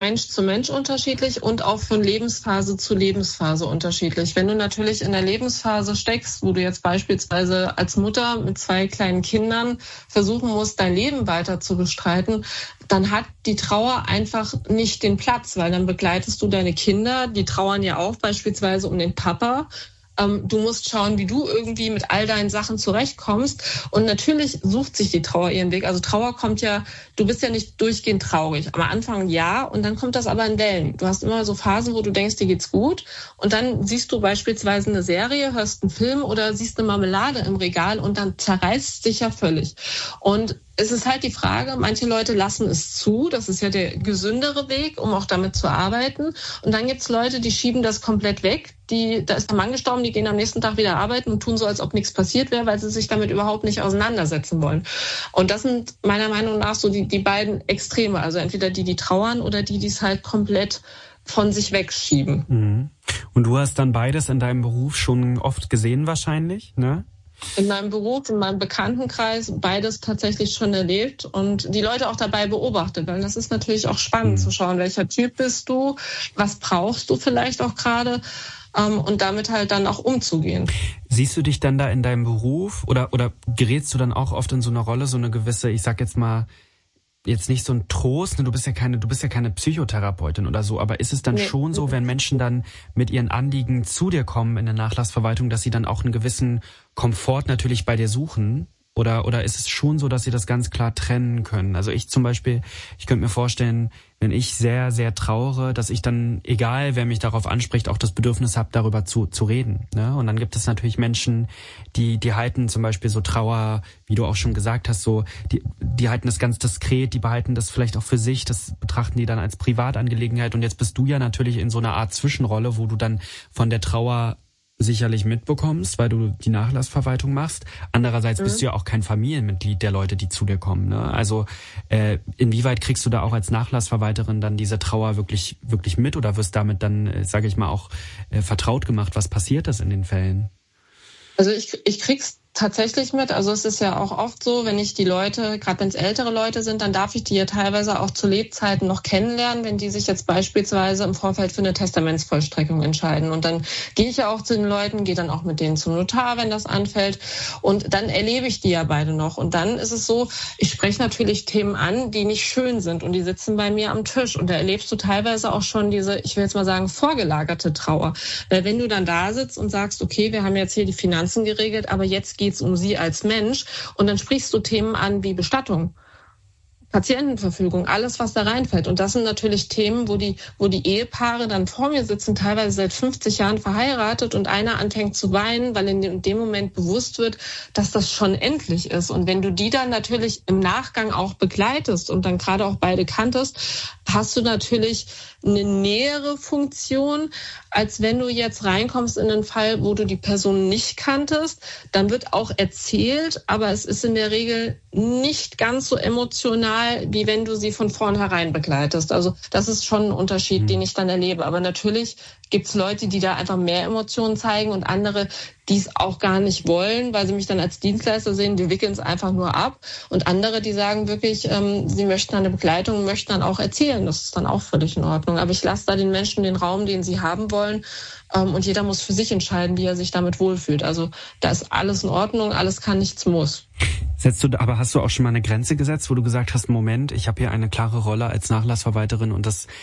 Mensch zu Mensch unterschiedlich und auch von Lebensphase zu Lebensphase unterschiedlich. Wenn du natürlich in der Lebensphase steckst, wo du jetzt beispielsweise als Mutter mit 2 kleinen Kindern versuchen musst, dein Leben weiter zu bestreiten, dann hat die Trauer einfach nicht den Platz, weil dann begleitest du deine Kinder, die trauern ja auch beispielsweise um den Papa. Du musst schauen, wie du irgendwie mit all deinen Sachen zurechtkommst. Und natürlich sucht sich die Trauer ihren Weg. Also Trauer kommt ja, du bist ja nicht durchgehend traurig. Am Anfang ja, und dann kommt das aber in Wellen. Du hast immer so Phasen, wo du denkst, dir geht's gut. Und dann siehst du beispielsweise eine Serie, hörst einen Film oder siehst eine Marmelade im Regal und dann zerreißt es dich ja völlig. Und es ist halt die Frage, manche Leute lassen es zu, das ist ja der gesündere Weg, um auch damit zu arbeiten. Und dann gibt's Leute, die schieben das komplett weg. Da ist der Mann gestorben, die gehen am nächsten Tag wieder arbeiten und tun so, als ob nichts passiert wäre, weil sie sich damit überhaupt nicht auseinandersetzen wollen. Und das sind meiner Meinung nach so die beiden Extreme, also entweder die trauern oder die es halt komplett von sich wegschieben. Mhm. Und du hast dann beides in deinem Beruf schon oft gesehen wahrscheinlich, ne? In meinem Beruf, in meinem Bekanntenkreis beides tatsächlich schon erlebt und die Leute auch dabei beobachtet, weil das ist natürlich auch spannend zu schauen, welcher Typ bist du, was brauchst du vielleicht auch gerade und damit halt dann auch umzugehen. Siehst du dich dann da in deinem Beruf oder gerätst du dann auch oft in so eine Rolle, so eine gewisse, ich sag jetzt mal, jetzt nicht so ein Trost, ne? Du bist ja keine Psychotherapeutin oder so, aber ist es dann schon so, wenn Menschen dann mit ihren Anliegen zu dir kommen in der Nachlassverwaltung, dass sie dann auch einen gewissen Komfort natürlich bei dir suchen? Oder ist es schon so, dass sie das ganz klar trennen können? Also ich zum Beispiel, ich könnte mir vorstellen, wenn ich sehr, sehr trauere, dass ich dann, egal wer mich darauf anspricht, auch das Bedürfnis habe, darüber zu reden. Ne? Und dann gibt es natürlich Menschen, die halten zum Beispiel so Trauer, wie du auch schon gesagt hast, so die halten das ganz diskret, die behalten das vielleicht auch für sich, das betrachten die dann als Privatangelegenheit. Und jetzt bist du ja natürlich in so einer Art Zwischenrolle, wo du dann von der Trauer sicherlich mitbekommst, weil du die Nachlassverwaltung machst. Andererseits bist du ja auch kein Familienmitglied der Leute, die zu dir kommen. Ne? Also inwieweit kriegst du da auch als Nachlassverwalterin dann diese Trauer wirklich mit oder wirst damit dann, sage ich mal, auch vertraut gemacht? Was passiert das in den Fällen? Also ich krieg's tatsächlich mit. Also es ist ja auch oft so, wenn ich die Leute, gerade wenn es ältere Leute sind, dann darf ich die ja teilweise auch zu Lebzeiten noch kennenlernen, wenn die sich jetzt beispielsweise im Vorfeld für eine Testamentsvollstreckung entscheiden. Und dann gehe ich ja auch zu den Leuten, gehe dann auch mit denen zum Notar, wenn das anfällt. Und dann erlebe ich die ja beide noch. Und dann ist es so, ich spreche natürlich Themen an, die nicht schön sind und die sitzen bei mir am Tisch. Und da erlebst du teilweise auch schon diese, ich will jetzt mal sagen, vorgelagerte Trauer. Weil wenn du dann da sitzt und sagst, okay, wir haben jetzt hier die Finanzen geregelt, aber jetzt geht es um sie als Mensch und dann sprichst du Themen an wie Bestattung, Patientenverfügung, alles, was da reinfällt. Und das sind natürlich Themen, wo die Ehepaare dann vor mir sitzen, teilweise seit 50 Jahren verheiratet und einer anfängt zu weinen, weil in dem Moment bewusst wird, dass das schon endlich ist. Und wenn du die dann natürlich im Nachgang auch begleitest und dann gerade auch beide kanntest, hast du natürlich eine nähere Funktion, als wenn du jetzt reinkommst in einen Fall, wo du die Person nicht kanntest. Dann wird auch erzählt, aber es ist in der Regel nicht ganz so emotional, wie wenn du sie von vornherein begleitest. Also das ist schon ein Unterschied, den ich dann erlebe. Aber natürlich gibt es Leute, die da einfach mehr Emotionen zeigen und andere, die es auch gar nicht wollen, weil sie mich dann als Dienstleister sehen, die wickeln es einfach nur ab. Und andere, die sagen wirklich, sie möchten eine Begleitung, möchten dann auch erzählen. Das ist dann auch völlig in Ordnung. Aber ich lasse da den Menschen den Raum, den sie haben wollen. Und jeder muss für sich entscheiden, wie er sich damit wohlfühlt. Also da ist alles in Ordnung, alles kann, nichts muss. Aber hast du auch schon mal eine Grenze gesetzt, wo du gesagt hast, Moment, ich habe hier eine klare Rolle als Nachlassverwalterin und das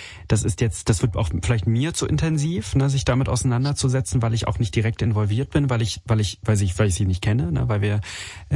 wird auch vielleicht mir zu intensiv, ne, sich damit auseinanderzusetzen, weil ich auch nicht direkt involviert bin, weil ich sie nicht kenne, ne, weil wir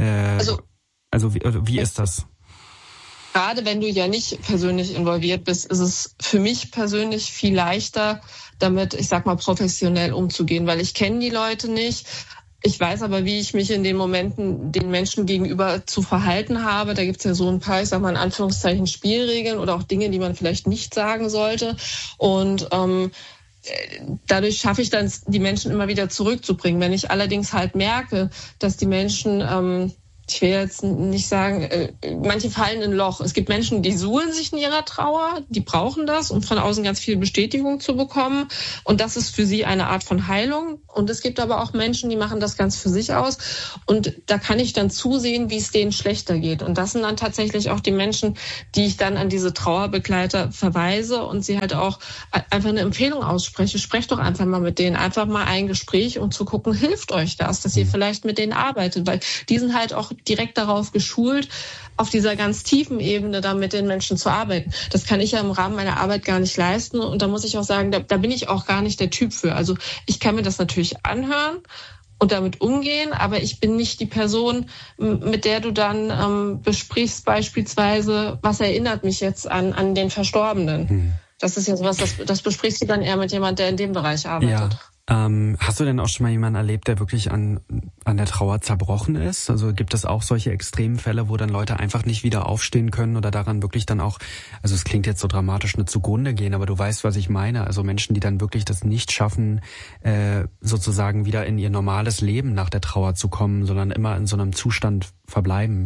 wie ist das? Gerade wenn du ja nicht persönlich involviert bist, ist es für mich persönlich viel leichter, damit, ich sag mal, professionell umzugehen, weil ich kenne die Leute nicht. Ich weiß aber, wie ich mich in den Momenten den Menschen gegenüber zu verhalten habe. Da gibt's ja so ein paar, ich sag mal in Anführungszeichen, Spielregeln oder auch Dinge, die man vielleicht nicht sagen sollte. Und dadurch schaffe ich dann, die Menschen immer wieder zurückzubringen. Wenn ich allerdings halt merke, dass die Menschen ich will jetzt nicht sagen, manche fallen in ein Loch. Es gibt Menschen, die suhlen sich in ihrer Trauer, die brauchen das, um von außen ganz viel Bestätigung zu bekommen. Und das ist für sie eine Art von Heilung. Und es gibt aber auch Menschen, die machen das ganz für sich aus. Und da kann ich dann zusehen, wie es denen schlechter geht. Und das sind dann tatsächlich auch die Menschen, die ich dann an diese Trauerbegleiter verweise und sie halt auch einfach eine Empfehlung ausspreche. Sprecht doch einfach mal mit denen, einfach mal ein Gespräch, um zu gucken, hilft euch das, dass ihr vielleicht mit denen arbeitet. Weil die sind halt auch direkt darauf geschult, auf dieser ganz tiefen Ebene da mit den Menschen zu arbeiten. Das kann ich ja im Rahmen meiner Arbeit gar nicht leisten. Und da muss ich auch sagen, da bin ich auch gar nicht der Typ für. Also ich kann mir das natürlich anhören und damit umgehen, aber ich bin nicht die Person, mit der du dann besprichst beispielsweise, was erinnert mich jetzt an den Verstorbenen. Das ist ja sowas, das besprichst du dann eher mit jemandem, der in dem Bereich arbeitet. Ja. Hast du denn auch schon mal jemanden erlebt, der wirklich an der Trauer zerbrochen ist? Also gibt es auch solche extremen Fälle, wo dann Leute einfach nicht wieder aufstehen können oder daran wirklich dann auch, also es klingt jetzt so dramatisch, nicht zugrunde gehen, aber du weißt, was ich meine. Also Menschen, die dann wirklich das nicht schaffen, sozusagen wieder in ihr normales Leben nach der Trauer zu kommen, sondern immer in so einem Zustand verbleiben.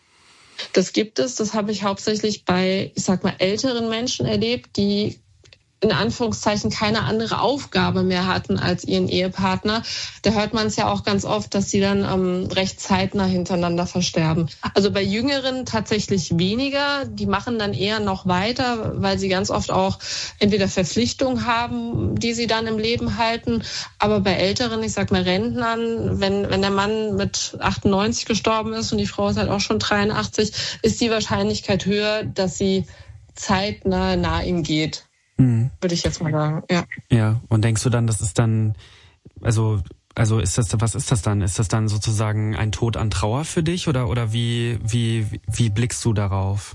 Das gibt es. Das habe ich hauptsächlich bei, ich sag mal, älteren Menschen erlebt, die in Anführungszeichen keine andere Aufgabe mehr hatten als ihren Ehepartner. Da hört man es ja auch ganz oft, dass sie dann recht zeitnah hintereinander versterben. Also bei Jüngeren tatsächlich weniger. Die machen dann eher noch weiter, weil sie ganz oft auch entweder Verpflichtungen haben, die sie dann im Leben halten. Aber bei Älteren, ich sag mal Rentnern, wenn der Mann mit 98 gestorben ist und die Frau ist halt auch schon 83, ist die Wahrscheinlichkeit höher, dass sie zeitnah nah ihm geht. Würde ich jetzt mal sagen, ja. Ja, und denkst du dann, das ist dann, also ist das, was ist das dann? Ist das dann sozusagen ein Tod an Trauer für dich oder wie blickst du darauf?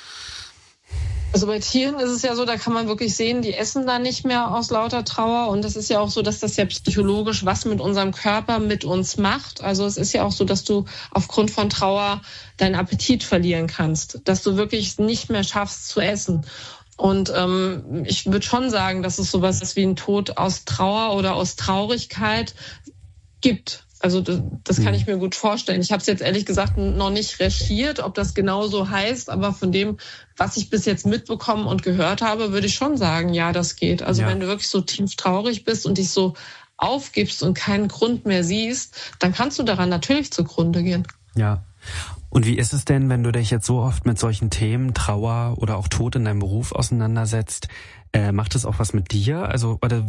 Also bei Tieren ist es ja so, da kann man wirklich sehen, die essen da nicht mehr aus lauter Trauer. Und es ist ja auch so, dass das ja psychologisch was mit unserem Körper mit uns macht. Also es ist ja auch so, dass du aufgrund von Trauer deinen Appetit verlieren kannst, dass du wirklich nicht mehr schaffst zu essen. Und ich würde schon sagen, dass es sowas ist wie ein Tod aus Trauer oder aus Traurigkeit gibt. Also das kann ich mir gut vorstellen. Ich habe es jetzt ehrlich gesagt noch nicht recherchiert, ob das genau so heißt, aber von dem, was ich bis jetzt mitbekommen und gehört habe, würde ich schon sagen, ja, das geht. Also wenn du wirklich so tief traurig bist und dich so aufgibst und keinen Grund mehr siehst, dann kannst du daran natürlich zugrunde gehen. Ja. Und wie ist es denn, wenn du dich jetzt so oft mit solchen Themen, Trauer oder auch Tod in deinem Beruf auseinandersetzt? Macht das auch was mit dir? Also, oder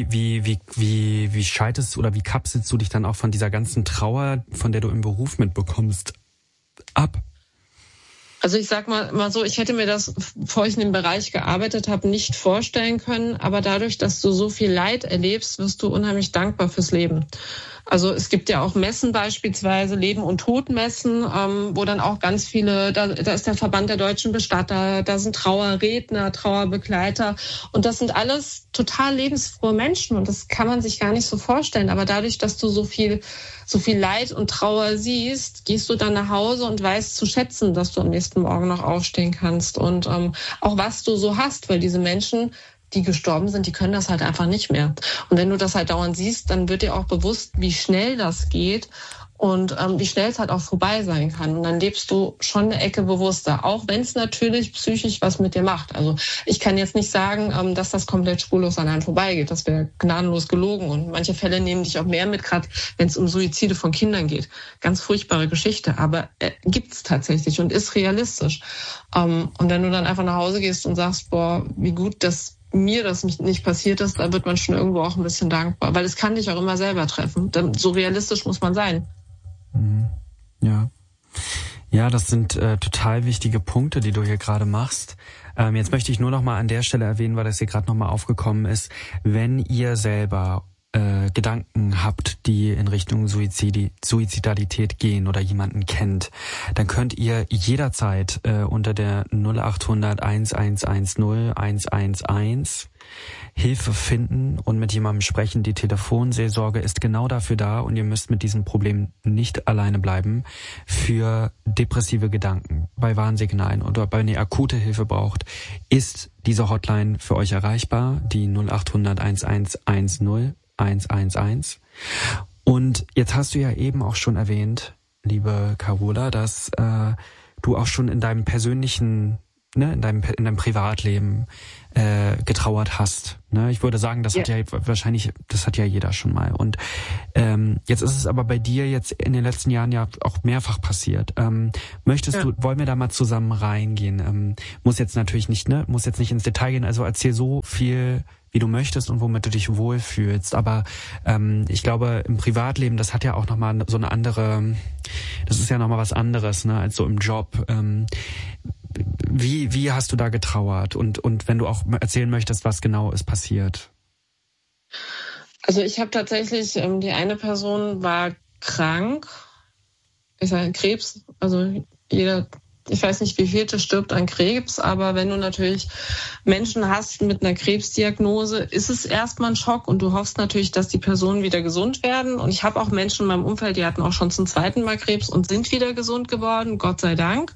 wie scheidest oder wie kapselst du dich dann auch von dieser ganzen Trauer, von der du im Beruf mitbekommst, ab? Also ich sag mal so, ich hätte mir das, bevor ich in dem Bereich gearbeitet habe, nicht vorstellen können. Aber dadurch, dass du so viel Leid erlebst, wirst du unheimlich dankbar fürs Leben. Also es gibt ja auch Messen beispielsweise, Leben- und Todmessen, wo dann auch ganz viele, da ist der Verband der deutschen Bestatter, da sind Trauerredner, Trauerbegleiter und das sind alles total lebensfrohe Menschen und das kann man sich gar nicht so vorstellen. Aber dadurch, dass du so viel Leid und Trauer siehst, gehst du dann nach Hause und weißt zu schätzen, dass du am nächsten Morgen noch aufstehen kannst und auch was du so hast, weil diese Menschen, die gestorben sind, die können das halt einfach nicht mehr. Und wenn du das halt dauernd siehst, dann wird dir auch bewusst, wie schnell das geht und wie schnell es halt auch vorbei sein kann. Und dann lebst du schon eine Ecke bewusster, auch wenn es natürlich psychisch was mit dir macht. Also ich kann jetzt nicht sagen, dass das komplett spurlos an einem vorbeigeht. Das wäre gnadenlos gelogen. Und manche Fälle nehmen dich auch mehr mit, gerade wenn es um Suizide von Kindern geht. Ganz furchtbare Geschichte, aber gibt's tatsächlich und ist realistisch. Und wenn du dann einfach nach Hause gehst und sagst, boah, wie gut, dass mir das nicht passiert ist, da wird man schon irgendwo auch ein bisschen dankbar, weil es kann dich auch immer selber treffen. So realistisch muss man sein. Ja, das sind total wichtige Punkte, die du hier gerade machst. Jetzt möchte ich nur noch mal an der Stelle erwähnen, weil das hier gerade noch mal aufgekommen ist, wenn ihr selber Gedanken habt, die in Richtung Suizidalität gehen oder jemanden kennt, dann könnt ihr jederzeit unter der 0800 1110 111 Hilfe finden und mit jemandem sprechen. Die Telefonseelsorge ist genau dafür da und ihr müsst mit diesem Problem nicht alleine bleiben. Für depressive Gedanken, bei Warnsignalen oder wenn ihr akute Hilfe braucht, ist diese Hotline für euch erreichbar, die 0800 1110 111. Und jetzt hast du ja eben auch schon erwähnt, liebe Carola, dass du auch schon in deinem persönlichen, ne, in deinem Privatleben getrauert hast. Ne? Ich würde sagen, das hat ja wahrscheinlich, das hat ja jeder schon mal. Und jetzt ist es aber bei dir jetzt in den letzten Jahren ja auch mehrfach passiert. Wollen wir da mal zusammen reingehen? Muss jetzt natürlich nicht, ne? Muss jetzt nicht ins Detail gehen. Also erzähl so viel, wie du möchtest und womit du dich wohlfühlst. Aber ich glaube, im Privatleben, das hat ja auch nochmal so eine andere, das ist ja nochmal was anderes, ne, als so im Job. Wie hast du da getrauert? Und wenn du auch erzählen möchtest, was genau ist passiert? Also ich habe tatsächlich, die eine Person war krank, ich sage Krebs, also ich weiß nicht, wie viel stirbt an Krebs, aber wenn du natürlich Menschen hast mit einer Krebsdiagnose, ist es erstmal ein Schock und du hoffst natürlich, dass die Personen wieder gesund werden. Und ich habe auch Menschen in meinem Umfeld, die hatten auch schon zum zweiten Mal Krebs und sind wieder gesund geworden, Gott sei Dank.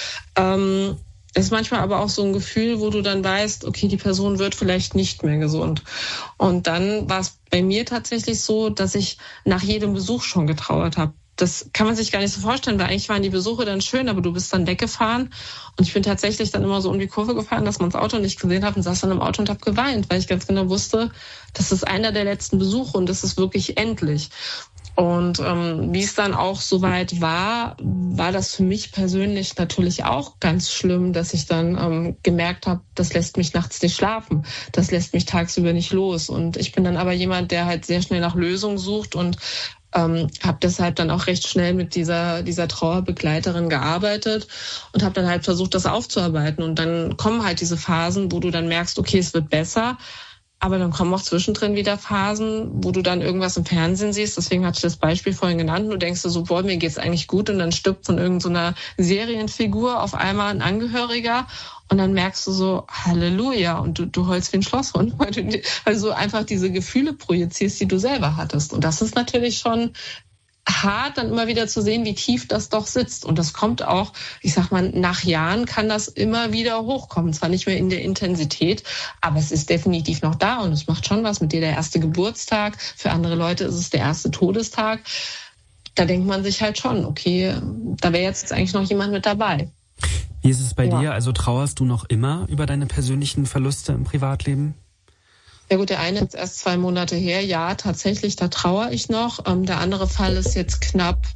Es ist manchmal aber auch so ein Gefühl, wo du dann weißt, okay, die Person wird vielleicht nicht mehr gesund. Und dann war es bei mir tatsächlich so, dass ich nach jedem Besuch schon getrauert habe. Das kann man sich gar nicht so vorstellen, weil eigentlich waren die Besuche dann schön, aber du bist dann weggefahren. Und ich bin tatsächlich dann immer so um die Kurve gefahren, dass man das Auto nicht gesehen hat und saß dann im Auto und habe geweint, weil ich ganz genau wusste, das ist einer der letzten Besuche und das ist wirklich endlich. Und wie es dann auch soweit war das für mich persönlich natürlich auch ganz schlimm, dass ich dann gemerkt habe, das lässt mich nachts nicht schlafen, das lässt mich tagsüber nicht los. Und ich bin dann aber jemand, der halt sehr schnell nach Lösungen sucht und habe deshalb dann auch recht schnell mit dieser Trauerbegleiterin gearbeitet und habe dann halt versucht, das aufzuarbeiten. Und dann kommen halt diese Phasen, wo du dann merkst, okay, es wird besser. Aber dann kommen auch zwischendrin wieder Phasen, wo du dann irgendwas im Fernsehen siehst. Deswegen hatte ich das Beispiel vorhin genannt. Du denkst dir so, boah, mir geht's eigentlich gut. Und dann stirbt von irgendeiner Serienfigur auf einmal ein Angehöriger. Und dann merkst du so, Halleluja. Und du heulst wie ein Schlosshund, weil du so einfach diese Gefühle projizierst, die du selber hattest. Und das ist natürlich schon hart, dann immer wieder zu sehen, wie tief das doch sitzt. Und das kommt auch, ich sag mal, nach Jahren kann das immer wieder hochkommen. Zwar nicht mehr in der Intensität, aber es ist definitiv noch da und es macht schon was mit dir. Der erste Geburtstag, für andere Leute ist es der erste Todestag. Da denkt man sich halt schon, okay, da wäre jetzt eigentlich noch jemand mit dabei. Wie ist es bei dir? Also trauerst du noch immer über deine persönlichen Verluste im Privatleben? Ja gut, der eine ist erst 2 Monate her. Ja, tatsächlich, da trauere ich noch. Der andere Fall ist jetzt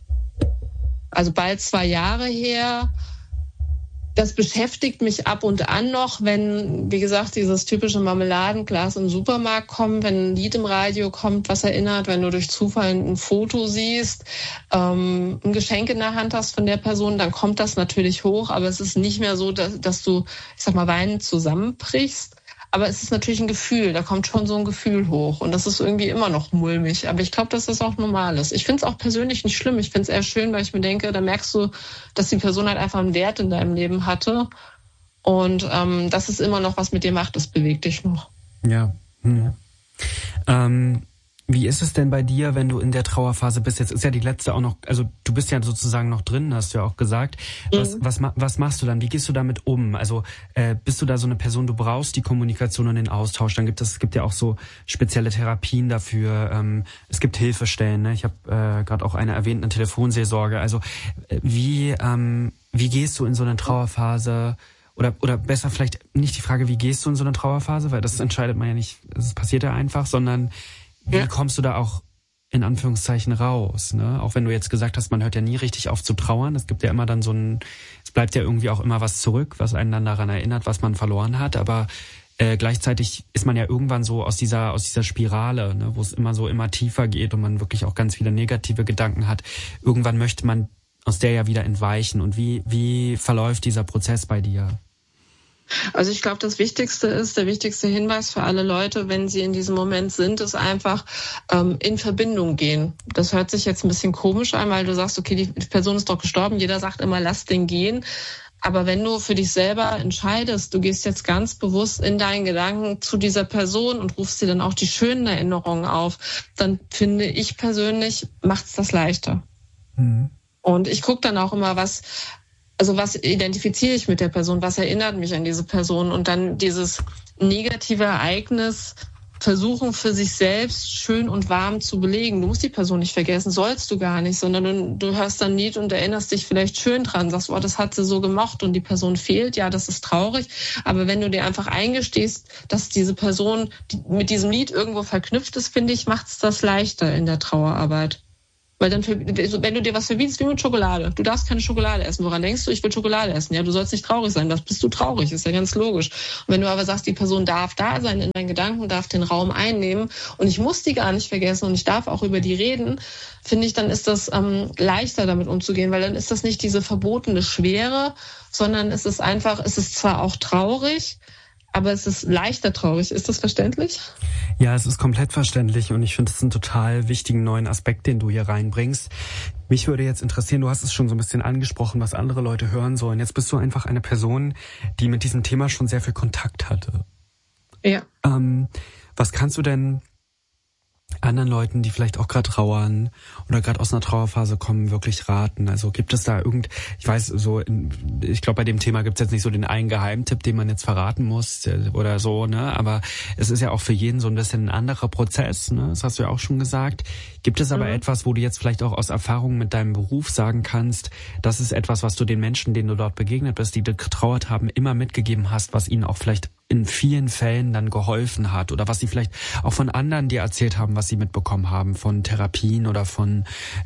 also bald 2 Jahre her. Das beschäftigt mich ab und an noch, wenn, wie gesagt, dieses typische Marmeladenglas im Supermarkt kommt, wenn ein Lied im Radio kommt, was erinnert, wenn du durch Zufall ein Foto siehst, ein Geschenk in der Hand hast von der Person, dann kommt das natürlich hoch. Aber es ist nicht mehr so, dass du, ich sag mal, weinend zusammenbrichst. Aber es ist natürlich ein Gefühl, da kommt schon so ein Gefühl hoch und das ist irgendwie immer noch mulmig. Aber ich glaube, dass das auch normal ist. Ich finde es auch persönlich nicht schlimm. Ich finde es eher schön, weil ich mir denke, da merkst du, dass die Person halt einfach einen Wert in deinem Leben hatte und dass es immer noch was mit dir macht, das bewegt dich noch. Ja. Wie ist es denn bei dir, wenn du in der Trauerphase bist? Jetzt ist ja die letzte auch noch, also du bist ja sozusagen noch drin, hast du ja auch gesagt. Was machst du dann? Wie gehst du damit um? Also bist du da so eine Person, du brauchst die Kommunikation und den Austausch. Dann es gibt ja auch so spezielle Therapien dafür. Es gibt Hilfestellen. Ne? Ich habe gerade auch eine erwähnt, eine Telefonseelsorge. Also wie gehst du in so eine Trauerphase? Oder besser vielleicht nicht die Frage, wie gehst du in so eine Trauerphase? Weil das entscheidet man ja nicht, es passiert ja einfach, sondern wie kommst du da auch in Anführungszeichen raus? Ne? Auch wenn du jetzt gesagt hast, man hört ja nie richtig auf zu trauern. Es gibt ja immer dann es bleibt ja irgendwie auch immer was zurück, was einen dann daran erinnert, was man verloren hat. Aber gleichzeitig ist man ja irgendwann so aus dieser Spirale, ne, wo es immer tiefer geht und man wirklich auch ganz viele negative Gedanken hat. Irgendwann möchte man aus der ja wieder entweichen. Und wie verläuft dieser Prozess bei dir? Also ich glaube, der wichtigste Hinweis für alle Leute, wenn sie in diesem Moment sind, ist einfach in Verbindung gehen. Das hört sich jetzt ein bisschen komisch an, weil du sagst, okay, die Person ist doch gestorben. Jeder sagt immer, lass den gehen. Aber wenn du für dich selber entscheidest, du gehst jetzt ganz bewusst in deinen Gedanken zu dieser Person und rufst dir dann auch die schönen Erinnerungen auf, dann finde ich persönlich, macht's das leichter. Mhm. Und ich gucke dann auch immer, was identifiziere ich mit der Person, was erinnert mich an diese Person und dann dieses negative Ereignis versuchen, für sich selbst schön und warm zu belegen. Du musst die Person nicht vergessen, sollst du gar nicht, sondern du hörst dann ein Lied und erinnerst dich vielleicht schön dran, sagst, das hat sie so gemocht und die Person fehlt, ja, das ist traurig. Aber wenn du dir einfach eingestehst, dass diese Person mit diesem Lied irgendwo verknüpft ist, finde ich, macht es das leichter in der Trauerarbeit. Weil dann, wenn du dir was verbietest, wie mit Schokolade. Du darfst keine Schokolade essen. Woran denkst du? Ich will Schokolade essen. Ja, du sollst nicht traurig sein. Das bist du traurig. Ist ja ganz logisch. Und wenn du aber sagst, die Person darf da sein in meinen Gedanken, darf den Raum einnehmen und ich muss die gar nicht vergessen und ich darf auch über die reden, finde ich, dann ist das leichter damit umzugehen, weil dann ist das nicht diese verbotene Schwere, sondern es ist einfach, es ist zwar auch traurig, aber es ist leichter traurig. Ist das verständlich? Ja, es ist komplett verständlich und ich finde, es ist ein total wichtigen neuen Aspekt, den du hier reinbringst. Mich würde jetzt interessieren, du hast es schon so ein bisschen angesprochen, was andere Leute hören sollen. Jetzt bist du einfach eine Person, die mit diesem Thema schon sehr viel Kontakt hatte. Ja. Was kannst du denn anderen Leuten, die vielleicht auch gerade trauern oder gerade aus einer Trauerphase kommen, wirklich raten? Also gibt es da ich glaube, bei dem Thema gibt es jetzt nicht so den einen Geheimtipp, den man jetzt verraten muss oder so, ne? Aber es ist ja auch für jeden so ein bisschen ein anderer Prozess, ne? Das hast du ja auch schon gesagt. Gibt es aber etwas, wo du jetzt vielleicht auch aus Erfahrung mit deinem Beruf sagen kannst, das ist etwas, was du den Menschen, denen du dort begegnet bist, die getrauert haben, immer mitgegeben hast, was ihnen auch vielleicht in vielen Fällen dann geholfen hat oder was sie vielleicht auch von anderen dir erzählt haben, was sie mitbekommen haben, von Therapien oder von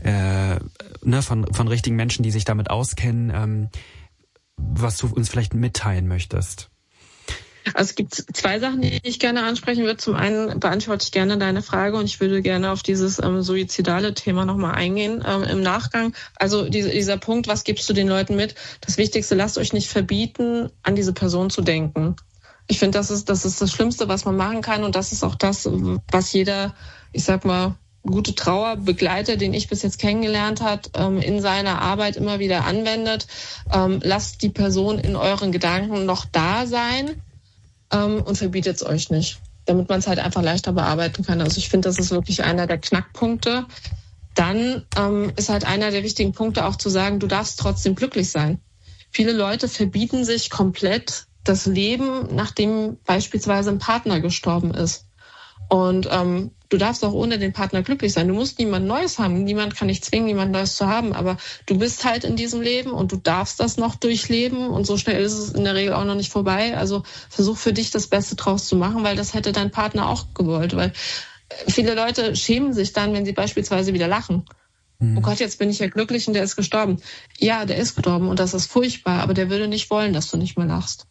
richtigen Menschen, die sich damit auskennen, was du uns vielleicht mitteilen möchtest? Also es gibt zwei Sachen, die ich gerne ansprechen würde. Zum einen beantworte ich gerne deine Frage und ich würde gerne auf dieses suizidale Thema nochmal eingehen im Nachgang. Also dieser Punkt, was gibst du den Leuten mit? Das Wichtigste, lasst euch nicht verbieten, an diese Person zu denken. Ich finde, das ist das Schlimmste, was man machen kann und das ist auch das, was jeder, ich sag mal, gute Trauerbegleiter, den ich bis jetzt kennengelernt habe, in seiner Arbeit immer wieder anwendet. Lasst die Person in euren Gedanken noch da sein und verbietet es euch nicht, damit man es halt einfach leichter bearbeiten kann. Also ich finde, das ist wirklich einer der Knackpunkte. Dann ist halt einer der wichtigen Punkte auch zu sagen, du darfst trotzdem glücklich sein. Viele Leute verbieten sich komplett das Leben, nachdem beispielsweise ein Partner gestorben ist. Und du darfst auch ohne den Partner glücklich sein. Du musst niemand Neues haben. Niemand kann dich zwingen, niemand Neues zu haben. Aber du bist halt in diesem Leben und du darfst das noch durchleben. Und so schnell ist es in der Regel auch noch nicht vorbei. Also versuch für dich das Beste draus zu machen, weil das hätte dein Partner auch gewollt. Weil viele Leute schämen sich dann, wenn sie beispielsweise wieder lachen. Oh Gott, jetzt bin ich ja glücklich und der ist gestorben. Ja, der ist gestorben und das ist furchtbar. Aber der würde nicht wollen, dass du nicht mehr lachst.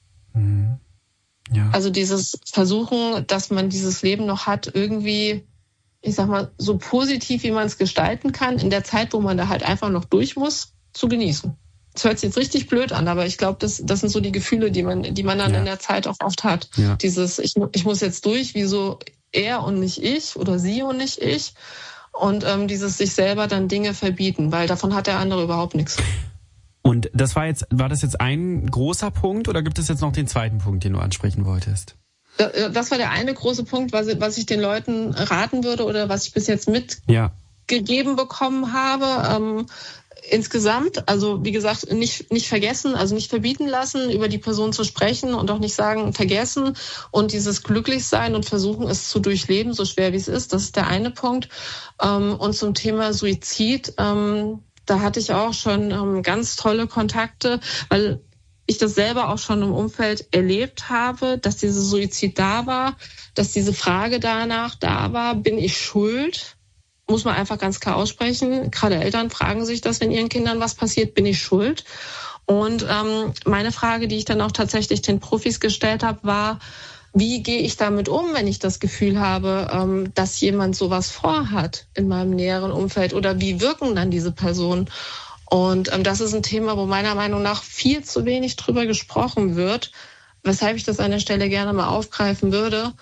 Ja. Also dieses Versuchen, dass man dieses Leben noch hat, irgendwie, ich sag mal, so positiv, wie man es gestalten kann, in der Zeit, wo man da halt einfach noch durch muss, zu genießen. Das hört sich jetzt richtig blöd an, aber ich glaube, das sind so die Gefühle, die man dann in der Zeit auch oft hat. Ja. Dieses, ich muss jetzt durch, wieso er und nicht ich oder sie und nicht ich. Und dieses sich selber dann Dinge verbieten, weil davon hat der andere überhaupt nichts. Und war das jetzt ein großer Punkt oder gibt es jetzt noch den zweiten Punkt, den du ansprechen wolltest? Das war der eine große Punkt, was ich den Leuten raten würde oder was ich bis jetzt mitgegeben bekommen habe. Insgesamt, also wie gesagt, nicht vergessen, also nicht verbieten lassen, über die Person zu sprechen und auch nicht sagen, vergessen und dieses Glücklichsein und versuchen, es zu durchleben, so schwer wie es ist. Das ist der eine Punkt. Und zum Thema Suizid, da hatte ich auch schon ganz tolle Kontakte, weil ich das selber auch schon im Umfeld erlebt habe, dass dieser Suizid da war, dass diese Frage danach da war, bin ich schuld? Muss man einfach ganz klar aussprechen. Gerade Eltern fragen sich das, wenn ihren Kindern was passiert, bin ich schuld? Und meine Frage, die ich dann auch tatsächlich den Profis gestellt habe, war, wie gehe ich damit um, wenn ich das Gefühl habe, dass jemand sowas vorhat in meinem näheren Umfeld oder wie wirken dann diese Personen? Und das ist ein Thema, wo meiner Meinung nach viel zu wenig drüber gesprochen wird, weshalb ich das an der Stelle gerne mal aufgreifen würde.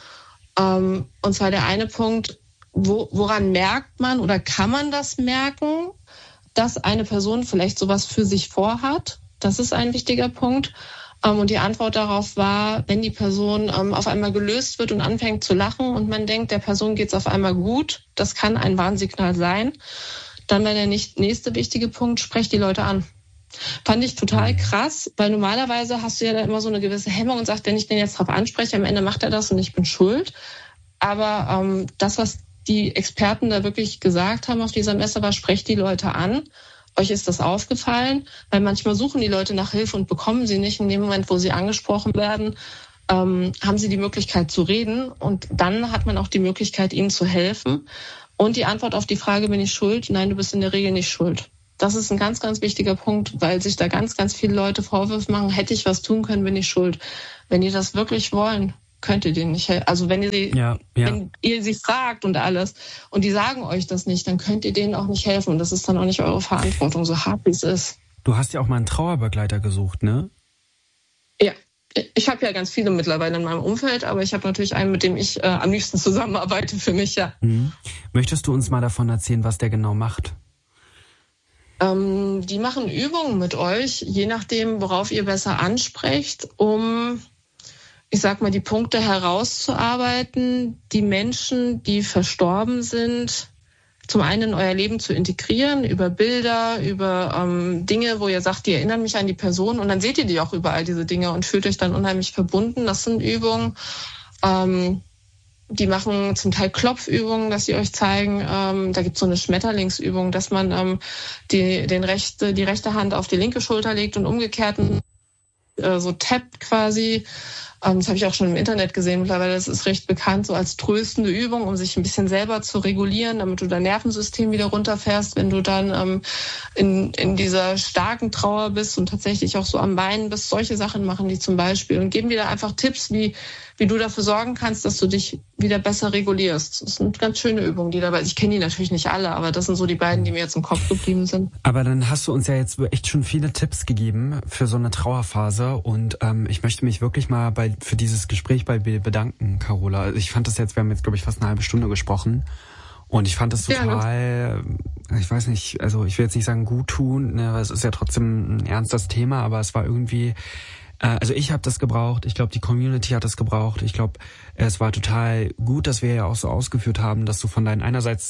Und zwar der eine Punkt, woran merkt man oder kann man das merken, dass eine Person vielleicht sowas für sich vorhat? Das ist ein wichtiger Punkt. Und die Antwort darauf war, wenn die Person auf einmal gelöst wird und anfängt zu lachen und man denkt, der Person geht's auf einmal gut, das kann ein Warnsignal sein. Dann wäre der nächste wichtige Punkt, sprecht die Leute an. Fand ich total krass, weil normalerweise hast du ja da immer so eine gewisse Hemmung und sagst, wenn ich den jetzt drauf anspreche, am Ende macht er das und ich bin schuld. Aber das, was die Experten da wirklich gesagt haben auf dieser Messe, war, sprecht die Leute an. Euch ist das aufgefallen? Weil manchmal suchen die Leute nach Hilfe und bekommen sie nicht. In dem Moment, wo sie angesprochen werden, haben sie die Möglichkeit zu reden. Und dann hat man auch die Möglichkeit, ihnen zu helfen. Und die Antwort auf die Frage, bin ich schuld? Nein, du bist in der Regel nicht schuld. Das ist ein ganz, ganz wichtiger Punkt, weil sich da ganz, ganz viele Leute Vorwürfe machen, hätte ich was tun können, bin ich schuld. Wenn die das wirklich wollen, könnt ihr denen nicht helfen. Also wenn ihr sie fragt und alles und die sagen euch das nicht, dann könnt ihr denen auch nicht helfen. Und das ist dann auch nicht eure Verantwortung, so hart wie es ist. Du hast ja auch mal einen Trauerbegleiter gesucht, ne? Ja. Ich habe ja ganz viele mittlerweile in meinem Umfeld, aber ich habe natürlich einen, mit dem ich am liebsten zusammenarbeite für mich, ja. Möchtest du uns mal davon erzählen, was der genau macht? Die machen Übungen mit euch, je nachdem, worauf ihr besser ansprecht, um, ich sag mal, die Punkte herauszuarbeiten, die Menschen, die verstorben sind, zum einen in euer Leben zu integrieren, über Bilder, über Dinge, wo ihr sagt, die erinnern mich an die Person, und dann seht ihr die auch überall, diese Dinge, und fühlt euch dann unheimlich verbunden. Das sind Übungen. Die machen zum Teil Klopfübungen, dass sie euch zeigen. Da gibt's so eine Schmetterlingsübung, dass man die rechte Hand auf die linke Schulter legt und umgekehrt so tappt quasi. Das habe ich auch schon im Internet gesehen mittlerweile. Das ist recht bekannt, so als tröstende Übung, um sich ein bisschen selber zu regulieren, damit du dein Nervensystem wieder runterfährst, wenn du dann in dieser starken Trauer bist und tatsächlich auch so am Weinen bist. Solche Sachen machen die zum Beispiel und geben dir da einfach Tipps, wie du dafür sorgen kannst, dass du dich wieder besser regulierst. Das sind ganz schöne Übungen, die dabei. Ich kenne die natürlich nicht alle, aber das sind so die beiden, die mir jetzt im Kopf geblieben sind. Aber dann hast du uns ja jetzt echt schon viele Tipps gegeben für so eine Trauerphase, und ich möchte mich wirklich mal für dieses Gespräch bei dir bedanken, Carola. Also ich fand das jetzt, wir haben jetzt, glaube ich, fast eine halbe Stunde gesprochen, und ich fand das total, ich weiß nicht, also ich will jetzt nicht sagen gut tun, ne, weil es ist ja trotzdem ein ernstes Thema, aber es war irgendwie, also ich habe das gebraucht, ich glaube, die Community hat das gebraucht, ich glaube, es war total gut, dass wir ja auch so ausgeführt haben, dass du von deinen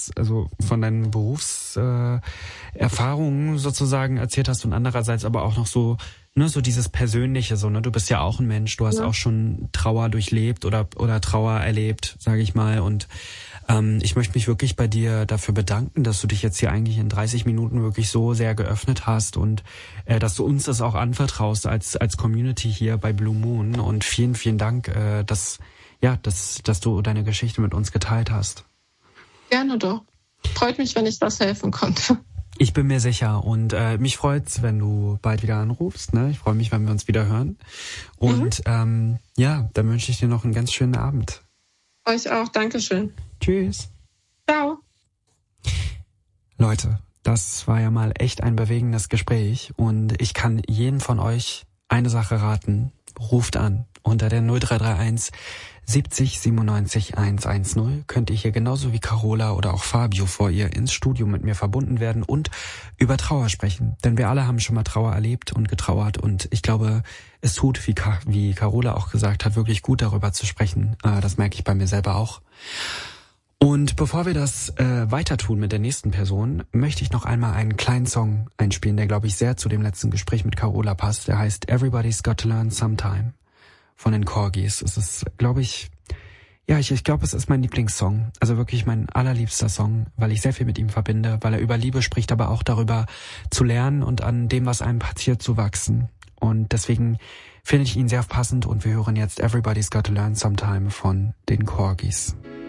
Berufserfahrungen sozusagen erzählt hast und andererseits aber auch noch so, ne, so dieses Persönliche, so, ne, du bist ja auch ein Mensch, du hast auch schon Trauer durchlebt oder Trauer erlebt, sage ich mal, und ich möchte mich wirklich bei dir dafür bedanken, dass du dich jetzt hier eigentlich in 30 Minuten wirklich so sehr geöffnet hast und dass du uns das auch anvertraust als Community hier bei Blue Moon, und vielen, vielen Dank, dass du deine Geschichte mit uns geteilt hast. Gerne doch. Freut mich, wenn ich was helfen konnte. Ich bin mir sicher, und mich freut's, wenn du bald wieder anrufst. Ne? Ich freue mich, wenn wir uns wieder hören. Und dann wünsche ich dir noch einen ganz schönen Abend. Euch auch. Dankeschön. Tschüss. Ciao. Leute, das war ja mal echt ein bewegendes Gespräch, und ich kann jedem von euch eine Sache raten. Ruft an unter der 0331 70 97 110. Könnt ihr hier genauso wie Carola oder auch Fabio vor ihr ins Studio mit mir verbunden werden und über Trauer sprechen. Denn wir alle haben schon mal Trauer erlebt und getrauert, und ich glaube, es tut, wie Carola auch gesagt hat, wirklich gut, darüber zu sprechen. Das merke ich bei mir selber auch. Und bevor wir das weiter tun mit der nächsten Person, möchte ich noch einmal einen kleinen Song einspielen, der, glaube ich, sehr zu dem letzten Gespräch mit Carola passt. Der heißt Everybody's Got to Learn Sometime von den Corgis. Es ist, glaube ich, ich glaube, es ist mein Lieblingssong. Also wirklich mein allerliebster Song, weil ich sehr viel mit ihm verbinde, weil er über Liebe spricht, aber auch darüber zu lernen und an dem, was einem passiert, zu wachsen. Und deswegen finde ich ihn sehr passend, und wir hören jetzt Everybody's Got to Learn Sometime von den Corgis.